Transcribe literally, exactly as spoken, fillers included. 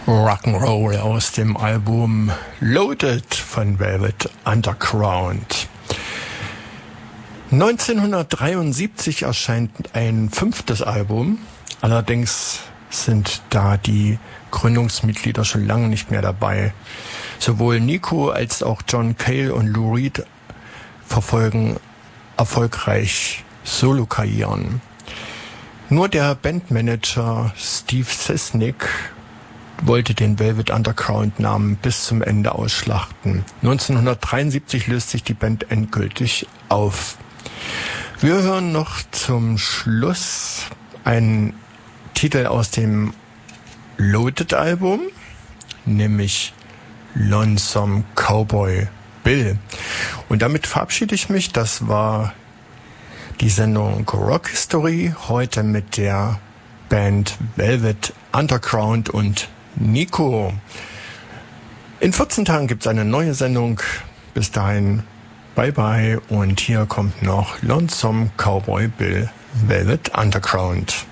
Rock'n'Roll aus dem Album Loaded von Velvet Underground. neunzehnhundertdreiundsiebzig erscheint ein fünftes Album. Allerdings sind da die Gründungsmitglieder schon lange nicht mehr dabei. Sowohl Nico als auch John Cale und Lou Reed verfolgen erfolgreich Solokarrieren. Nur der Bandmanager Steve Sesnick wollte den Velvet Underground Namen bis zum Ende ausschlachten. neunzehnhundertdreiundsiebzig löst sich die Band endgültig auf. Wir hören noch zum Schluss einen Titel aus dem Loaded Album, nämlich Lonesome Cowboy Bill. Und damit verabschiede ich mich. Das war die Sendung Rock History, heute mit der Band Velvet Underground und Nico. In vierzehn Tagen gibt es eine neue Sendung. Bis dahin, bye bye. Und hier kommt noch Lonesome Cowboy Bill, Velvet Underground.